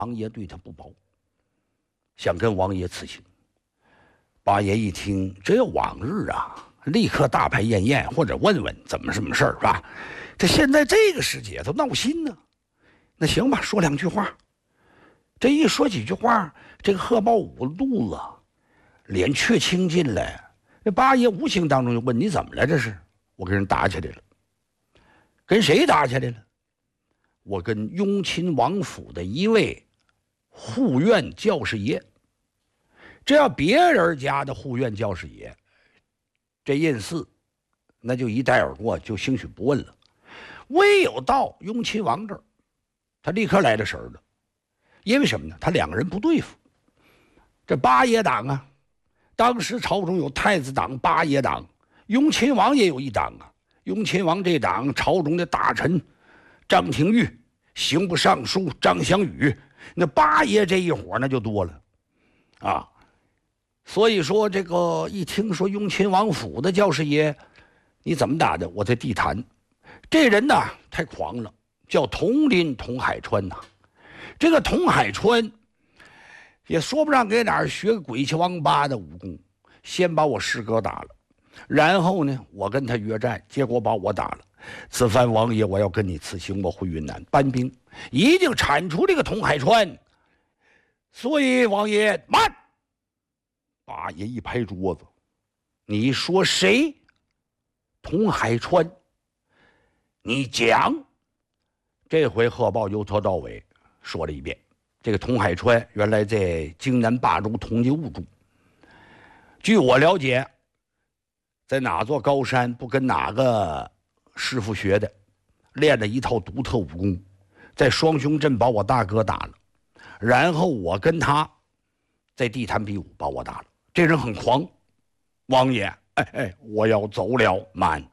王爷对他不薄，想跟王爷辞行。八爷一听，只有往日啊，立刻大排宴宴，或者问问怎么什么事儿，是吧？这现在这个时节都闹心呢。那行吧，说两句话。这一说几句话，这个贺豹捂了肚子，脸却青进来。这八爷无形当中就问：“你怎么了？这是？”我跟人打起来了。跟谁打起来了？我跟雍亲王府的一位护院教士爷。这要别人家的护院教士爷，这印寺那就一带而过，就兴许不问了。唯有到雍亲王这儿，他立刻来了神了。因为什么呢？他两个人不对付。这八爷党啊，当时朝中有太子党、八爷党，雍亲王也有一党啊。雍亲王这党，朝中的大臣张廷玉、刑部尚书张祥宇，那八爷这一伙那就多了啊。所以说，这个一听说雍亲王府的教士爷，你怎么打的？我在地坛，这人呐太狂了，叫佟林佟海川呐。这个佟海川也说不上给哪儿学个鬼气王八的武功，先把我师哥打了，然后呢，我跟他约战，结果把我打了。此番王爷，我要跟你辞行，我回云南搬兵，一定铲除这个佟海川。所以王爷慢！八爷一拍桌子：“你说谁？佟海川？你讲。”这回贺豹由头到尾说了一遍。这个佟海川原来在荆南霸州同济务住，据我了解，在哪座高山不跟哪个师傅学的，练了一套独特武功，在双雄镇把我大哥打了，然后我跟他在地坛比武把我打了。这人很狂。王爷，我要走了，慢。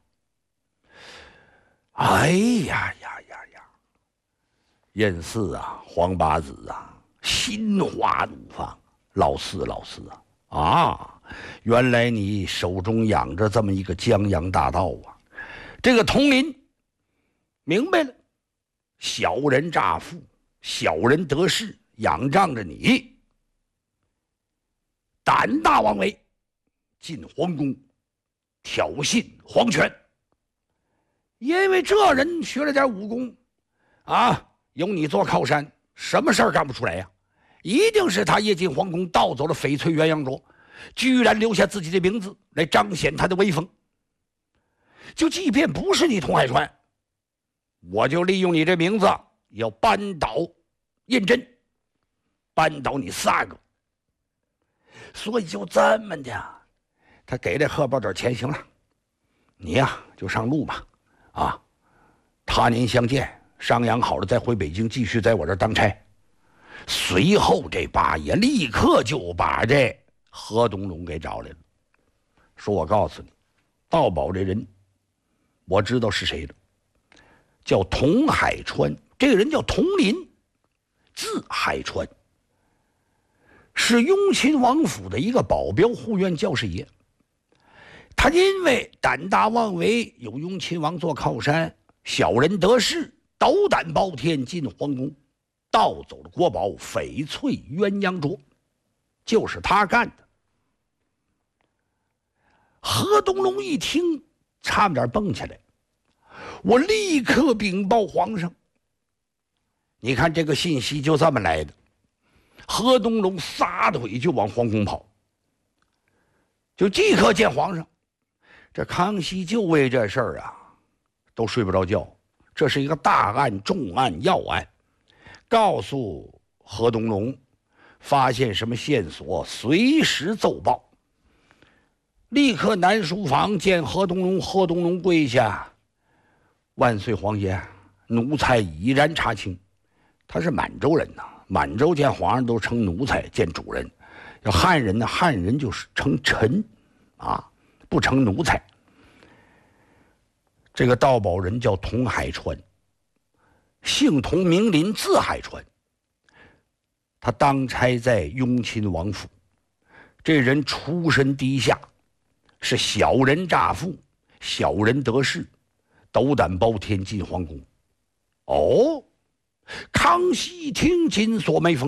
哎呀呀呀呀！印寺啊，黄八子啊，心花怒放。老四啊，原来你手中养着这么一个江洋大盗啊！这个佟林明白了，小人诈富，小人得势，仰仗着你，胆大妄为，进皇宫挑衅皇权。因为这人学了点武功啊，有你做靠山，什么事儿干不出来呀？一定是他夜进皇宫盗走了翡翠鸳鸯镯，居然留下自己的名字来彰显他的威风。就即便不是你佟海川，我就利用你这名字要扳倒胤禛，扳倒你3个。所以就这么的，他给这贺豹点钱，行了，你呀就上路吧，啊，他年相见，商量好了再回北京继续在我这儿当差。随后这八爷立刻就把这何东龙给找来了，说我告诉你，盗宝这人我知道是谁了，叫佟海川。这个人叫佟林，字海川，是雍亲王府的一个保镖护院教士爷。他因为胆大妄为，有雍亲王做靠山，小人得势，斗胆包天进皇宫，盗走了国宝翡翠鸳鸯镯，就是他干的。何东龙一听，差点蹦起来，我立刻禀报皇上。你看这个信息就这么来的。何东龙撒腿就往皇宫跑，就即刻见皇上。这康熙就为这事儿啊都睡不着觉，这是一个大案、重案、要案，告诉何东龙发现什么线索随时奏报。立刻南书房见何东龙，何东龙跪下：“万岁皇爷，奴才已然查清。”他是满洲人呐，满洲见皇上都称奴才，见主人。要汉人呢，汉人就是称臣啊，不称奴才。这个盗宝人叫佟海川，姓佟名林，字海川。他当差在雍亲王府，这人出身低下，是小人诈富，小人得势，斗胆包天进皇宫。哦， 康熙一听，紧锁眉峰。